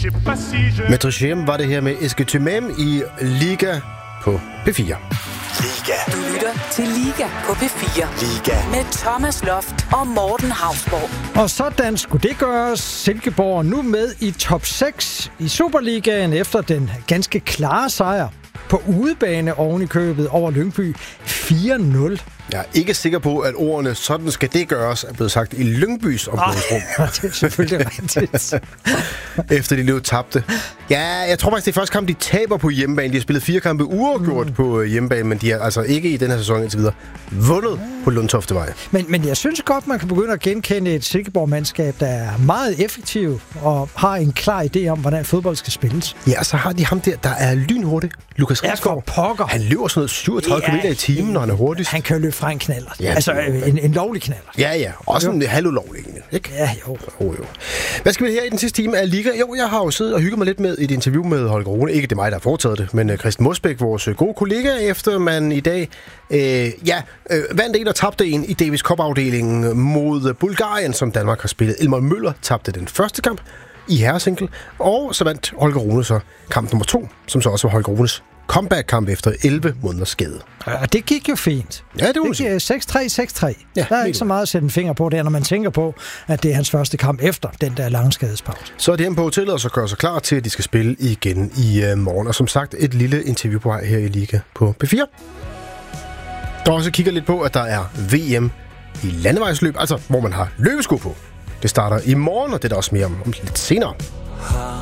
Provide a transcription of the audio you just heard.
Maître Chem var det her med Est-ce que tu m'aimes i Liga på P4. Liga. Du lytter til Liga på P4. Liga. Med Thomas Loft og Morten Hausborg. Og sådan skulle det gøres. Silkeborg nu med i top 6 i Superligaen efter den ganske klare sejr på udebane oven i købet over Lyngby 4-0. Jeg er ikke sikker på, at ordene "sådan skal det gøres" er blevet sagt i Lyngbys omklædningsrum. Det er selvfølgelig rigtigt. Efter de nu tabte. Ja, jeg tror faktisk, det er første kamp, de taber på hjemmebane. De har spillet 4 kampe uafgjort på hjemmebane, men de har altså ikke i den her sæson indtil videre vundet på Lundtoftevej. Men jeg synes godt, man kan begynde at genkende et Silkeborg-mandskab, der er meget effektiv og har en klar idé om, hvordan fodbold skal spilles. Ja, så har de ham der er lynhurtig. Lukas Rigsgaard. Pokker. Han løber sådan noget 37 km i timen, når han er hurtigst. Han kan jo løbe fra en knaller. Ja, altså en lovlig knaller. Ja. Også en halvulovlig, ikke? Ja, jo. Jo. Hvad skal vi her i den sidste time af Liga? Jo, jeg har jo siddet og hygget mig lidt med et interview med Holger Rune. Ikke det er mig, der har foretaget det, men Christian Mosbæk, vores gode kollega, efter man i dag vandt en og tabte en i Davis Cup-afdelingen mod Bulgarien, som Danmark har spillet. Elmer Møller tabte den første kamp i herresingle, og så vandt Holger Rune så kamp nummer 2, som så også var Holger Runes comeback-kamp efter 11 måneders skade. Og det gik jo fint. Ja, det var 6-3. Ja, der er ikke så meget at sætte en finger på der, når man tænker på, at det er hans første kamp efter den der lange skadespause. Så er det hjemme på hotellet, og så gør sig klar til, at de skal spille igen i morgen. Og som sagt, et lille interview på vej her i Liga på P4. Der også kigger lidt på, at der er VM i landevejsløb, altså hvor man har løbesko på. Det starter i morgen, og det er der også mere om lidt senere.